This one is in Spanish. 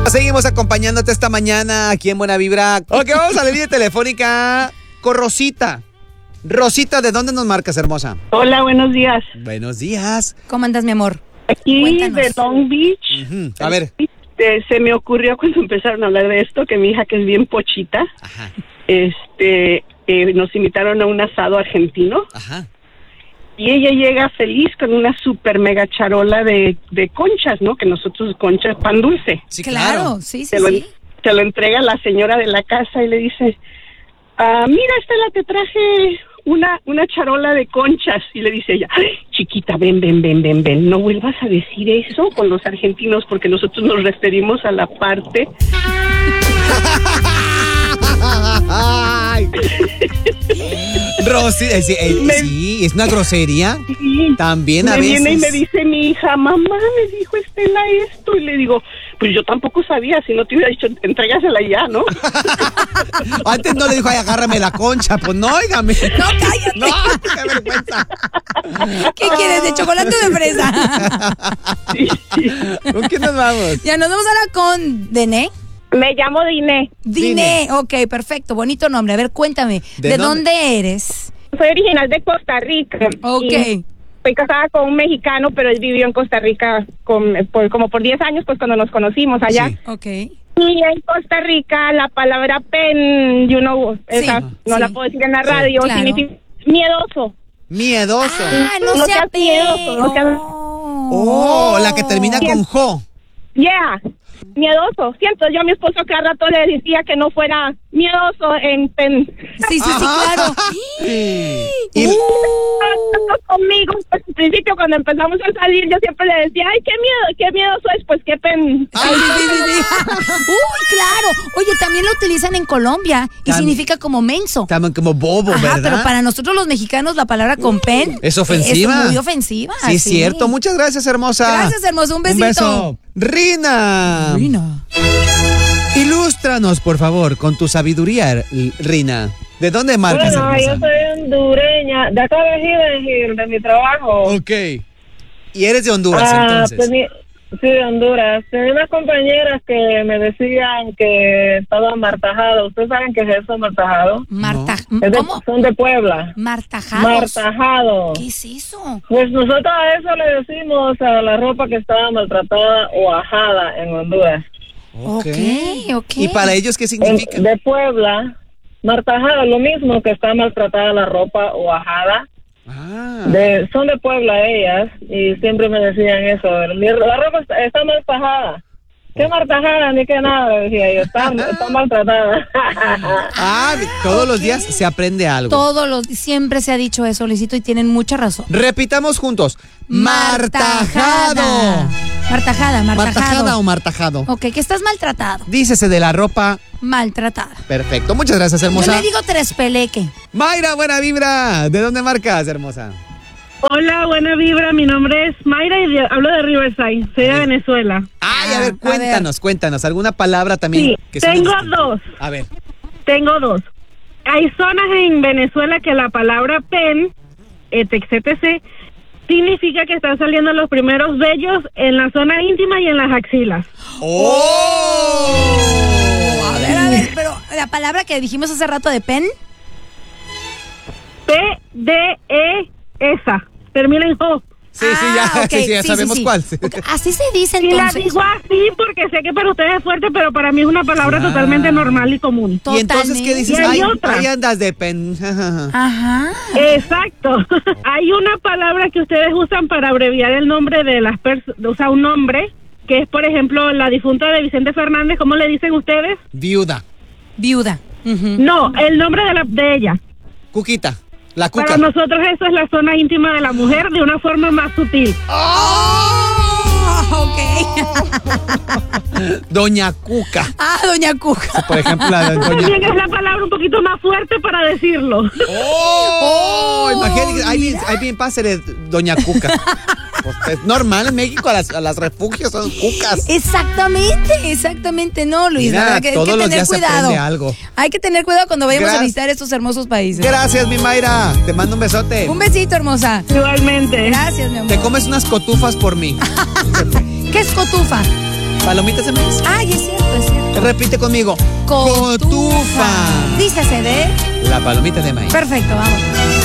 Seguimos acompañándote esta mañana aquí en Buena Vibra. Ok, vamos a la línea telefónica con Rosita. Rosita, ¿de dónde nos marcas, hermosa? Hola, buenos días. Buenos días. ¿Cómo andas, mi amor? Aquí Cuéntanos. de Long Beach. A ver. Se me ocurrió cuando empezaron a hablar de esto que mi hija, que es bien pochita, Ajá. nos invitaron a un asado argentino. Ajá. Y ella llega feliz con una super mega charola de conchas, ¿no? Que nosotros conchas, pan dulce. Sí, Claro, sí. Se lo entrega la señora de la casa y le dice, mira, Estela, te traje una charola de conchas. Y le dice ella, "Ay, chiquita, ven, no vuelvas a decir eso con los argentinos porque nosotros nos referimos a la parte." Ay. Rosy, sí, es una grosería. Sí. También a me veces. viene y me dice mi hija, mamá, me dijo Estela esto. Y le digo, pues yo tampoco sabía, si no te hubiera dicho, entrégasela ya, ¿no? Antes no le dijo, ay, agárrame la concha. Pues no, óigame. No, cállate. No, qué vergüenza. ¿Qué quieres, de chocolate o de fresa? Sí. ¿Con quién nos vamos? Ya nos vamos ahora con Dené. Me llamo Diné. Diné, ok, perfecto, bonito nombre. A ver, cuéntame, ¿de dónde eres? Soy original de Costa Rica. Ok. Y estoy casada con un mexicano, pero él vivió en Costa Rica como por 10 años, pues cuando nos conocimos allá. Sí. Ok. Y en Costa Rica la palabra pen, esa no la puedo decir en la radio, claro. significa miedoso. Miedoso. Ah, no No sea seas miedoso, no seas- Oh, la que termina con jo. Yeah, miedoso. Siento, yo a mi esposo cada rato le decía que no fuera miedoso en pen. Sí, claro. Y- Conmigo, pues, al principio cuando empezamos a salir, yo siempre le decía, ay, qué miedoso es, pues qué pen. Sí. Uy, claro. Oye, también lo utilizan en Colombia y significa como menso. También como bobo, Ajá, ¿verdad? pero para nosotros los mexicanos la palabra con pen Es ofensiva. Es muy ofensiva. Sí, es cierto. Muchas gracias, hermosa. Gracias, hermoso. Un besito. Un beso. Rina. Ilústranos, por favor, con tu sabiduría, Rina. ¿De dónde marcas, Bueno, hermosa? yo soy hondureña, de acá de Gil, de mi trabajo. Ok. Y eres de Honduras, entonces. Sí, de Honduras. Tenía unas compañeras que me decían que estaba martajado. ¿Ustedes saben qué es eso, martajado? ¿Cómo? Son de Puebla. Martajados. Martajado. ¿Qué es eso? Pues nosotros a eso le decimos a la ropa que estaba maltratada o ajada en Honduras. Ok. ¿Y para ellos qué significa? De Puebla, martajado, lo mismo que está maltratada la ropa o ajada. Son de Puebla ellas y siempre me decían eso. La ropa está martajada. ¿Qué martajada? Ni que nada, decía yo. Está maltratada. Todos los días se aprende algo. Siempre se ha dicho eso, Luisito, y tienen mucha razón. Repitamos juntos. Martajado. ¿Martajada o martajado? Ok, que estás maltratado. Dícese de la ropa maltratada. Perfecto, muchas gracias, hermosa. Yo le digo trespeleque. Mayra, buena vibra. ¿De dónde marcas, hermosa? Hola, buena vibra. Mi nombre es Mayra y hablo de Riverside. Soy de Venezuela. Ay, a ver, cuéntanos. ¿Alguna palabra también? Sí, que sea tengo distinta? dos. A ver. Tengo dos. Hay zonas en Venezuela que la palabra pen, etc., significa que están saliendo los primeros vellos en la zona íntima y en las axilas. ¡Oh! A ver, pero la palabra que dijimos hace rato de pen. P-D-E, esa. Termina en O. Sí, ya sabemos cuál. Okay. Así se dice Y la entonces. digo así porque sé que para ustedes es fuerte, pero para mí es una palabra totalmente normal y común. Y entonces, ¿qué dices? Y hay otra. Ahí andas de pen. Ajá. Exacto. Hay una palabra que ustedes usan para abreviar el nombre de las personas, o sea, un nombre, que es, por ejemplo, la difunta de Vicente Fernández. ¿Cómo le dicen ustedes? Viuda. No, el nombre de ella. Cuquita. La cuca. Para nosotros eso es la zona íntima de la mujer de una forma más sutil. Ok. Doña Cuca. Doña Cuca. Por ejemplo, la de Doña También es la palabra un poquito más fuerte para decirlo. Imagínate, ahí bien pásale Doña Cuca. Pues es normal en México, a las refugios son cucas. Exactamente, no, Luis. Mira, la verdad que hay todos que los tener días se cuidado. aprende algo. Hay que tener cuidado cuando vayamos a visitar estos hermosos países. Gracias, mi Mayra. Te mando un besote. Un besito, hermosa. Igualmente. Gracias, mi amor. Te comes unas cotufas por mí. ¿Qué es cotufa? ¿Palomitas de maíz? Ay, es cierto. Repite conmigo. Cotufa. Dícese de... La palomita de maíz. Perfecto, vamos.